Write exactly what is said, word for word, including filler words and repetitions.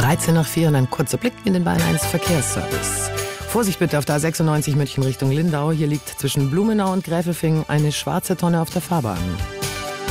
dreizehn nach vier und ein kurzer Blick in den Bayern eins Verkehrsservice. Vorsicht bitte auf der A sechsundneunzig München Richtung Lindau. Hier liegt zwischen Blumenau und Gräfelfing eine schwarze Tonne auf der Fahrbahn.